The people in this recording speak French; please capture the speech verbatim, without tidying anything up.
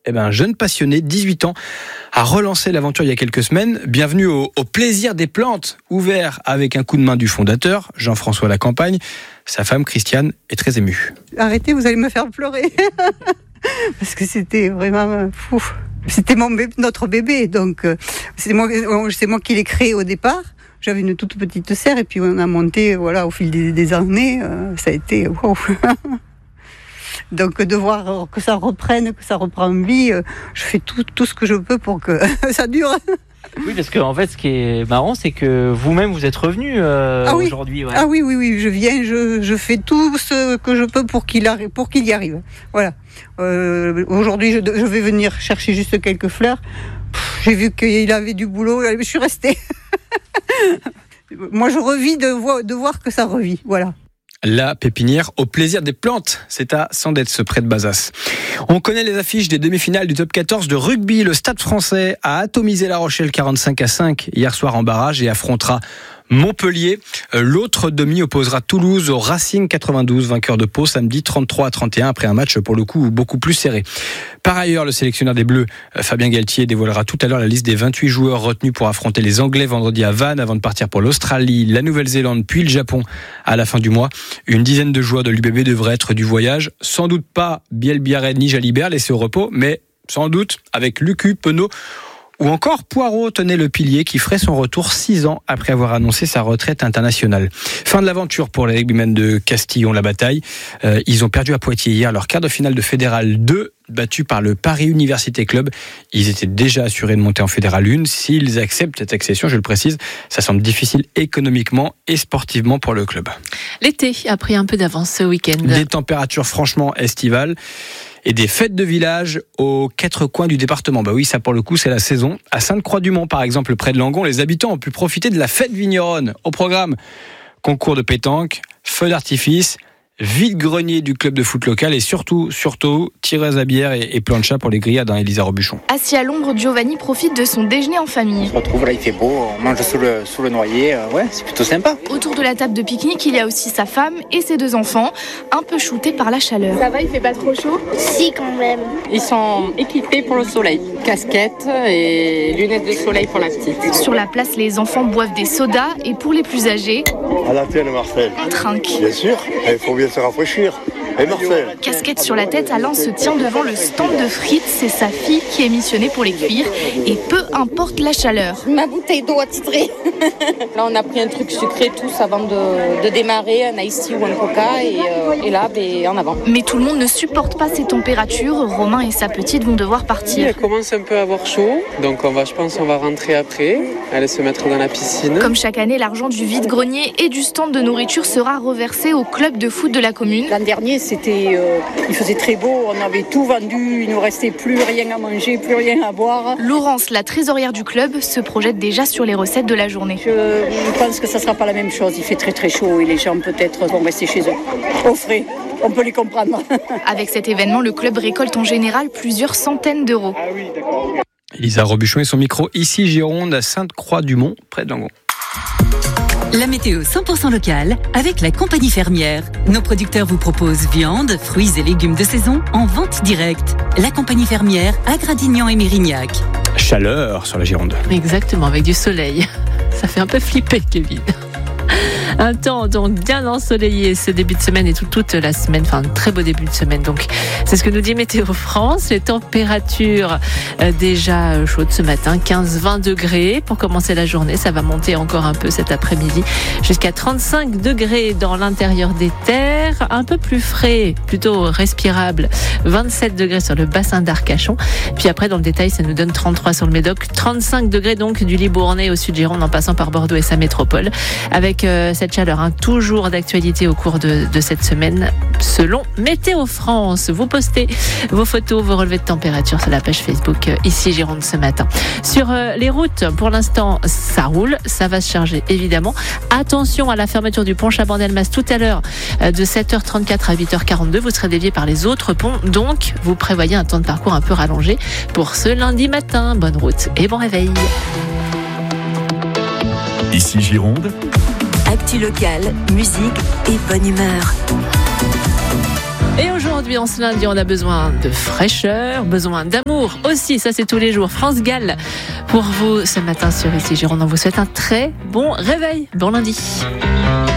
eh ben, un jeune passionné, dix-huit ans, a relancé l'aventure il y a quelques semaines. Bienvenue au, au plaisir des plantes, ouvert avec un coup de main du fondateur, Jean-François Lacampagne. Sa femme, Christiane, est très émue. Arrêtez, vous allez me faire pleurer. Parce que c'était vraiment fou. C'était mon bébé, notre bébé, donc euh, c'est moi, c'est moi qui l'ai créé au départ. J'avais une toute petite serre et puis on a monté, voilà, au fil des, des années, euh, ça a été wow. Donc de voir que ça reprenne, que ça reprend vie, euh, je fais tout, tout ce que je peux pour que ça dure. Oui, parce qu'en en fait, ce qui est marrant, c'est que vous-même, vous êtes revenu euh, ah oui. aujourd'hui. Ouais. Ah oui, oui, oui, je viens, je, je fais tout ce que je peux pour qu'il, arrive, pour qu'il y arrive. Voilà. Euh, aujourd'hui, je, je vais venir chercher juste quelques fleurs. Pff, j'ai vu qu'il avait du boulot, je suis restée. Moi, je revis de, vo- de voir que ça revit. Voilà. La pépinière au plaisir des plantes, c'est à Sandetz, près de Bazas. On connaît les affiches des demi-finales du top quatorze de rugby. Le Stade Français a atomisé La Rochelle quarante-cinq à cinq hier soir en barrage et affrontera Montpellier. L'autre demi opposera Toulouse au Racing quatre-vingt-douze, vainqueur de Pau samedi trente-trois à trente et un après un match pour le coup beaucoup plus serré. Par ailleurs, le sélectionneur des Bleus, Fabien Galtier, dévoilera tout à l'heure la liste des vingt-huit joueurs retenus pour affronter les Anglais vendredi à Vannes avant de partir pour l'Australie, la Nouvelle-Zélande puis le Japon à la fin du mois. Une dizaine de joueurs de l'U B B devraient être du voyage. Sans doute pas Biel Biarré ni Jalibert laissés au repos, mais sans doute avec Lucu, Penaud ou encore Poirot, tenait le pilier qui ferait son retour six ans après avoir annoncé sa retraite internationale. Fin de l'aventure pour les rugbymen de Castillon-la-Bataille. Euh, ils ont perdu à Poitiers hier leur quart de finale de Fédéral deux, battus par le Paris Université Club. Ils étaient déjà assurés de monter en Fédéral un. S'ils acceptent cette accession, je le précise, ça semble difficile économiquement et sportivement pour le club. L'été a pris un peu d'avance ce week-end. Des températures franchement estivales et des fêtes de village aux quatre coins du département. Bah oui, ça pour le coup, c'est la saison. À Sainte-Croix-du-Mont, par exemple, près de Langon, les habitants ont pu profiter de la fête vigneronne. Au programme, concours de pétanque, feux d'artifice, vide-grenier du club de foot local et surtout, surtout, tireuse à bière et, et plancha pour les grillades, hein, Elisa Robuchon. Assis à l'ombre, Giovanni profite de son déjeuner en famille. On se retrouve là, il fait beau, on mange sous le, sous le noyer, euh, ouais, c'est plutôt sympa. Autour de la table de pique-nique, il y a aussi sa femme et ses deux enfants, un peu shootés par la chaleur. Ça va, il fait pas trop chaud ? Si, quand même. Ils sont équipés pour le soleil. Casquette et lunettes de soleil pour la petite. Sur la place, les enfants boivent des sodas et pour les plus âgés, à la télé, Marcel. on trinque. Bien sûr, il faut bien se rafraîchir. Et Marcel. Casquette sur la tête, Alain se tient devant le stand de frites. C'est sa fille qui est missionnée pour les cuire. Et peu importe la chaleur. Ma bouteille d'eau a titré. Là, on a pris un truc sucré tous avant de, de démarrer, un ice tea ou un coca. Et, euh, et là, ben, en avant. Mais tout le monde ne supporte pas ces températures. Romain et sa petite vont devoir partir. Elle commence un peu à avoir chaud. Donc, on va, je pense qu'on va rentrer après. Aller se mettre dans la piscine. Comme chaque année, l'argent du vide-grenier et du stand de nourriture sera reversé au club de foot de la commune. L'an dernier, c'était, euh, il faisait très beau, on avait tout vendu, il ne nous restait plus rien à manger, plus rien à boire. Laurence, la trésorière du club, se projette déjà sur les recettes de la journée. Je pense que ça ne sera pas la même chose, il fait très très chaud et les gens peut-être vont rester chez eux, au frais, on peut les comprendre. Avec cet événement, le club récolte en général plusieurs centaines d'euros. Ah oui, d'accord. Elisa Robuchon et son micro, ici Gironde, à Sainte-Croix-du-Mont, près de Langon. La météo cent pour cent locale avec la compagnie fermière. Nos producteurs vous proposent viande, fruits et légumes de saison en vente directe. La compagnie fermière à Gradignan et Mérignac. Chaleur sur la Gironde. Exactement, avec du soleil. Ça fait un peu flipper, Kevin. Un temps donc bien ensoleillé ce début de semaine et tout, toute la semaine, enfin un très beau début de semaine. Donc c'est ce que nous dit Météo France. Les températures euh, déjà chaudes ce matin, quinze à vingt degrés pour commencer la journée. Ça va monter encore un peu cet après-midi jusqu'à trente-cinq degrés dans l'intérieur des terres, un peu plus frais, plutôt respirable. vingt-sept degrés sur le bassin d'Arcachon. Puis après dans le détail, ça nous donne trente-trois sur le Médoc, trente-cinq degrés donc du Libournais au sud Gironde en passant par Bordeaux et sa métropole. Avec euh, cette chaleur, hein, toujours d'actualité au cours de, de cette semaine, selon Météo France. Vous postez vos photos, vos relevés de température sur la page Facebook euh, ici Gironde ce matin. Sur euh, les routes, pour l'instant, ça roule, ça va se charger évidemment. Attention à la fermeture du pont Chabandelmas tout à l'heure euh, de sept heures trente-quatre à huit heures quarante-deux. Vous serez dévié par les autres ponts, donc vous prévoyez un temps de parcours un peu rallongé pour ce lundi matin. Bonne route et bon réveil. Ici Gironde. Actu locale, musique et bonne humeur. Et aujourd'hui, en ce lundi, on a besoin de fraîcheur, besoin d'amour aussi, ça c'est tous les jours. France Gall pour vous ce matin sur Ici Gironde. On vous souhaite un très bon réveil. Bon lundi.